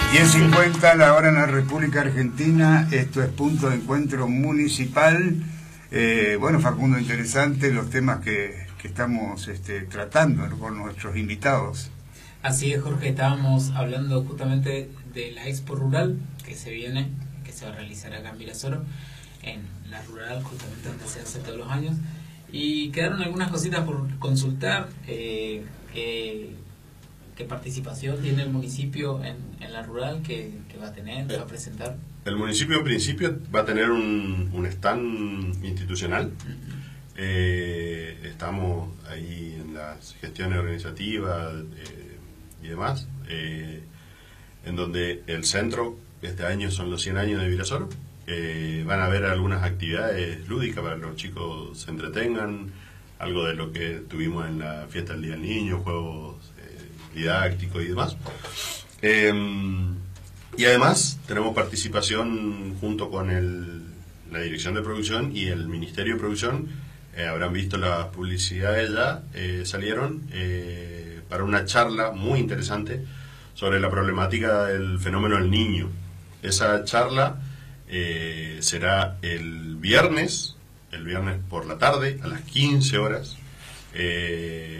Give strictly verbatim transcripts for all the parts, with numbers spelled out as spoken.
diez cincuenta la hora en la República Argentina. Esto es Punto de Encuentro Municipal. Eh, bueno, Facundo, interesante los temas que, que estamos este, tratando, ¿no?, con nuestros invitados. Así es, Jorge, estábamos hablando justamente de la Expo Rural que se viene, que se va a realizar acá en Virasoro, en la Rural, justamente donde se hace todos los años, y quedaron algunas cositas por consultar. eh, que ¿Qué participación tiene el municipio en, en la rural que, que va a tener, que va a presentar? El municipio en principio va a tener un, un stand institucional. Uh-huh. eh, estamos ahí en las gestiones organizativas eh, y demás, eh, en donde el centro, este año son los cien años de Virasoro, eh, van a haber algunas actividades lúdicas para que los chicos se entretengan, algo de lo que tuvimos en la fiesta del Día del Niño, juegos didáctico y demás. Eh, y además tenemos participación junto con el, la Dirección de Producción y el Ministerio de Producción. Eh, habrán visto las publicidades ya, eh, salieron eh, para una charla muy interesante sobre la problemática del fenómeno del niño. Esa charla eh, será el viernes, el viernes por la tarde, a las quince horas, eh,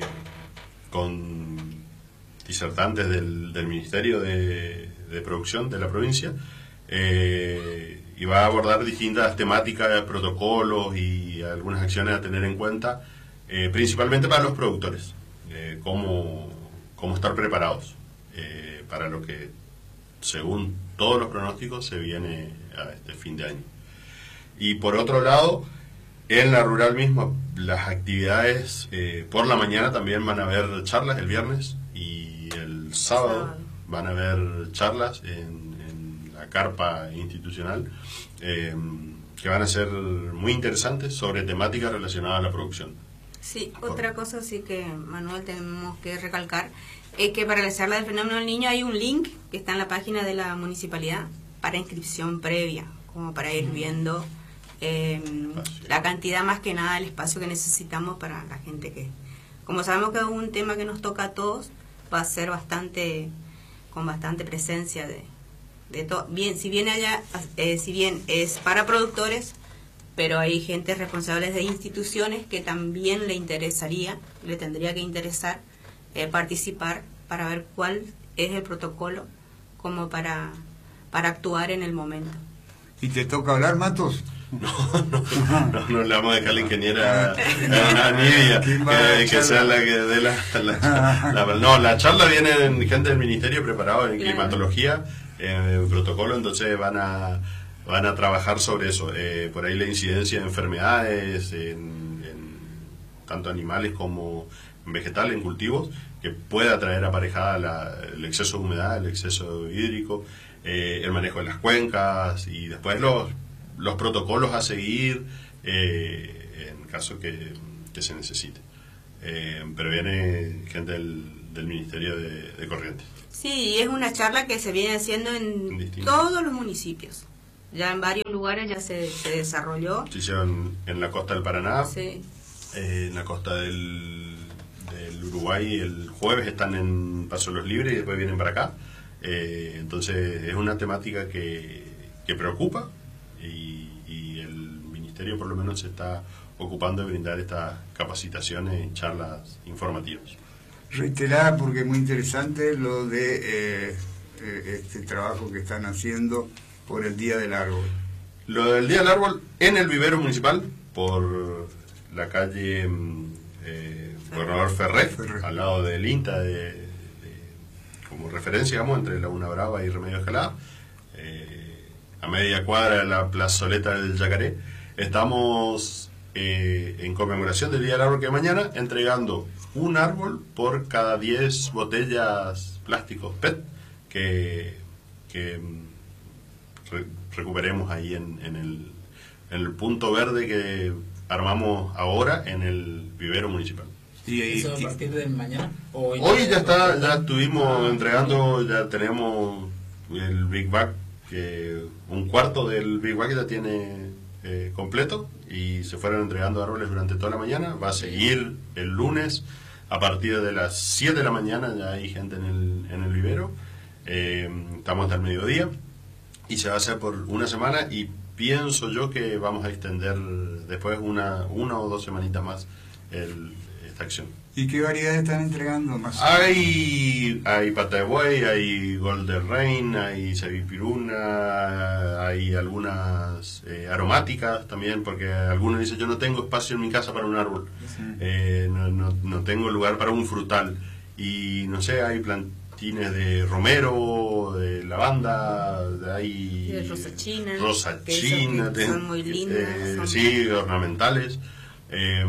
con disertantes del, del Ministerio de, de Producción de la provincia, eh, y va a abordar distintas temáticas, protocolos y algunas acciones a tener en cuenta, eh, principalmente para los productores, eh, cómo, cómo estar preparados eh, para lo que, según todos los pronósticos, se viene a este fin de año. Y por otro lado, en la rural misma, las actividades eh, por la mañana también van a haber charlas el viernes, y el sábado van a haber charlas en, en la carpa institucional, eh, que van a ser muy interesantes sobre temáticas relacionadas a la producción. Sí, otra cosa sí que, Manuel, tenemos que recalcar, es que para la charla del fenómeno del niño hay un link que está en la página de la municipalidad para inscripción previa, como para ir viendo eh, la cantidad, más que nada, el espacio que necesitamos para la gente que, como sabemos que es un tema que nos toca a todos, va a ser bastante, con bastante presencia de, de todo. Bien, si bien allá, eh, si bien es para productores, pero hay gente responsable de instituciones que también le interesaría, le tendría que interesar eh, participar para ver cuál es el protocolo como para, para actuar en el momento. ¿Y te toca hablar, Matos? No, no, no, no le vamos a dejar la ingeniera a Nidia, que, que sea la que dé la, la, la, no, la charla viene en gente del ministerio preparado en climatología, eh, protocolo, entonces van a van a trabajar sobre eso, eh, por ahí la incidencia de enfermedades en, en tanto animales como en vegetales, en cultivos, que pueda traer aparejada la, el exceso de humedad, el exceso hídrico, eh, el manejo de las cuencas y después los los protocolos a seguir eh, en caso que, que se necesite. Eh, pero viene gente del, del Ministerio de, de Corrientes. Sí, es una charla que se viene haciendo en Distinto. todos los municipios. Ya en varios lugares ya se, se desarrolló. Se hicieron en la costa del Paraná, sí. eh, en la costa del, del Uruguay el jueves están en Paso de los Libres y después vienen para acá. Eh, entonces es una temática que, que preocupa. Y, y el ministerio por lo menos se está ocupando de brindar estas capacitaciones y charlas informativas. Reiterar, porque es muy interesante lo de eh, eh, este trabajo que están haciendo por el Día del Árbol. Lo del Día del Árbol en el vivero municipal, por la calle eh, Gobernador Ferré, Ferré, al lado del INTA, de, de, como referencia, digamos, entre Laguna Brava y Remedio Escalada, eh, a media cuadra de la plazoleta del Yacaré. Estamos eh, en conmemoración del Día del Árbol, que mañana, entregando un árbol por cada diez botellas plásticos P E T que, que re, recuperemos ahí en, en, el, en el punto verde que armamos ahora en el vivero municipal. ¿Y eso a partir de mañana? Hoy, hoy ya está, ya estuvimos ah, entregando, ya tenemos el Big Bag, que un cuarto del Big Bag ya tiene eh, completo, y se fueron entregando árboles durante toda la mañana. Va a seguir el lunes a partir de las siete de la mañana, ya hay gente en el, en el vivero, Eh, estamos hasta el mediodía y se va a hacer por una semana y pienso yo que vamos a extender después una, una o dos semanitas más el, esta acción. ¿Y qué variedades están entregando más? Hay, hay pata de buey, hay golden rain, hay cevipiruna, hay algunas eh, aromáticas también, porque algunos dicen yo no tengo espacio en mi casa para un árbol, sí. eh, no, no, no tengo lugar para un frutal, y no sé, hay plantines de romero, de lavanda, hay de rosa china, rosa china, que son muy lindas, eh, son sí, ornamentales. Eh,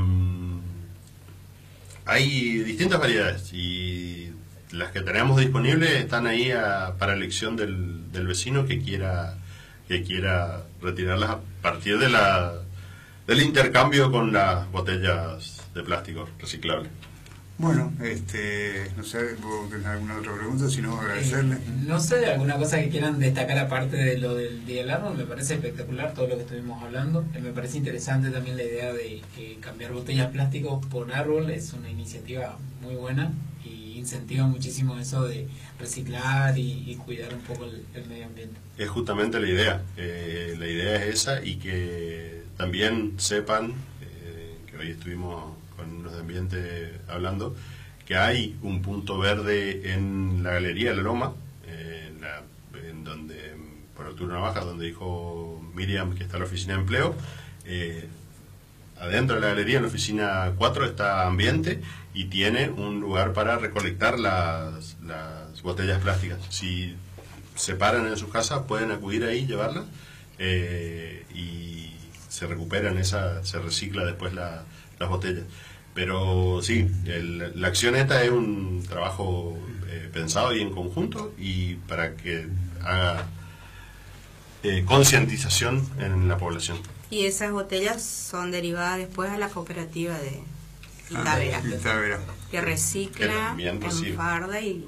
Hay distintas variedades y las que tenemos disponibles están ahí a, para elección del, del vecino que quiera que quiera retirarlas a partir de la del intercambio con las botellas de plástico reciclable. Bueno, este, no sé, ¿vos tenés alguna otra pregunta? Si no, agradecerle. Eh, no sé, alguna cosa que quieran destacar aparte de lo del Día del Árbol. Me parece espectacular todo lo que estuvimos hablando. Eh, me parece interesante también la idea de eh, cambiar botellas de plástico por árbol. Es una iniciativa muy buena y incentiva muchísimo eso de reciclar y, y cuidar un poco el, el medio ambiente. Es justamente la idea. Eh, la idea es esa, y que también sepan eh, que hoy estuvimos con los de ambiente hablando, que hay un punto verde en la Galería de la Loma, eh, en, la, en donde, por Arturo Navaja, donde dijo Miriam que está la oficina de empleo. Eh, adentro de la galería, en la oficina cuatro, está ambiente y tiene un lugar para recolectar las, las botellas plásticas. Si se paran en sus casas, pueden acudir ahí, llevarlas, eh, y se recuperan, esa, se recicla después la, las botellas. Pero sí, el, la acción esta es un trabajo eh, pensado y en conjunto, y para que haga eh, concientización en la población. Y esas botellas son derivadas después a la cooperativa de Itavera, ah, Itavera. que recicla, que enfarda y,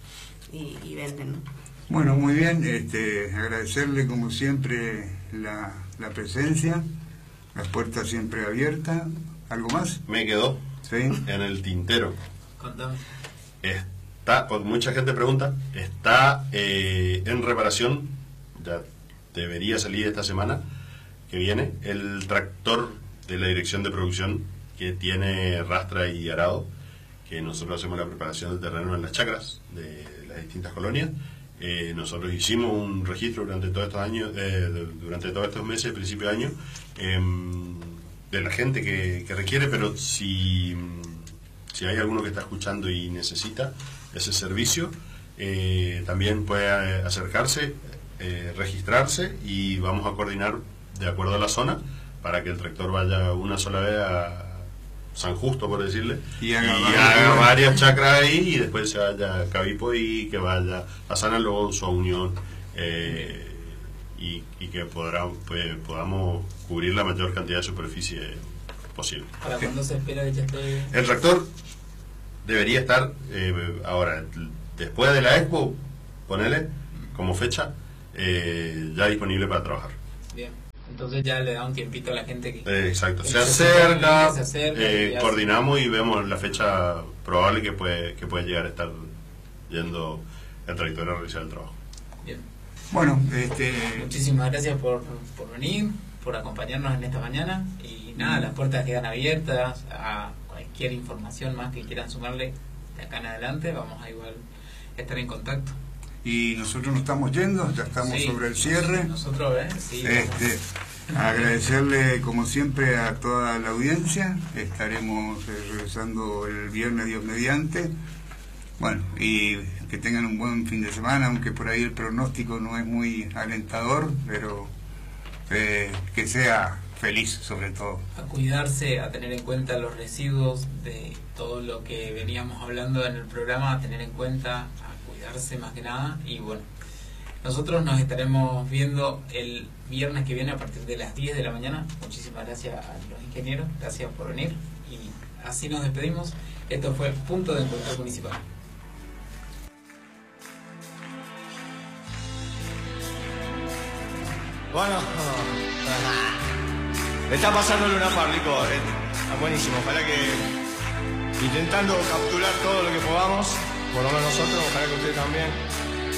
y, y venden, ¿no? Bueno, muy bien, este, agradecerle como siempre la, la presencia, las puertas siempre abiertas. ¿Algo más? Me quedó ¿sí? en el tintero. Contame. Está, porque mucha gente pregunta, está eh, en reparación, ya debería salir esta semana que viene, el tractor de la dirección de producción que tiene rastra y arado, que nosotros hacemos la preparación del terreno en las chacras de las distintas colonias. Eh, nosotros hicimos un registro durante todos estos años, eh, durante todos estos meses, principio de año, eh, de la gente que, que requiere, pero si, si hay alguno que está escuchando y necesita ese servicio, eh, también puede acercarse, eh, registrarse, y vamos a coordinar de acuerdo a la zona para que el tractor vaya una sola vez a San Justo, por decirle, y haga, y varias, haga varias chacras ahí, y después se vaya a Cabipo y que vaya a San Alonso, a Unión, eh, y, y que podrá, pues, podamos cubrir la mayor cantidad de superficie posible. ¿Para cuándo se espera que ya esté? El tractor debería estar eh, ahora, después de la Expo, ponele como fecha, eh, ya disponible para trabajar. Bien, entonces ya le da un tiempito a la gente que... Eh, exacto, que se acerca, se acerca eh, y coordinamos y vemos la fecha probable que puede, que puede llegar a estar yendo el tractor a realizar el trabajo. Bien. Bueno, este... muchísimas gracias por, por venir, por acompañarnos en esta mañana, y nada, las puertas quedan abiertas a cualquier información más que quieran sumarle de acá en adelante. Vamos a igual estar en contacto. Y nosotros nos estamos yendo, ya estamos Sí, sobre el cierre. Nosotros, ¿eh? Sí, Este, agradecerle como siempre a toda la audiencia. Estaremos eh, regresando el viernes, Dios mediante. Bueno, y que tengan un buen fin de semana, aunque por ahí el pronóstico no es muy alentador, pero eh, que sea feliz sobre todo. a cuidarse, a tener en cuenta los residuos de todo lo que veníamos hablando en el programa, a tener en cuenta, a cuidarse más que nada. Y bueno, nosotros nos estaremos viendo el viernes que viene a partir de las diez de la mañana. Muchísimas gracias a los ingenieros, gracias por venir, y así nos despedimos. Esto fue Punto de Encuentro Municipal. Bueno, está pasando Luna Park, Lico. Eh, buenísimo. Ojalá que intentando capturar todo lo que podamos, por lo menos nosotros, ojalá que ustedes también.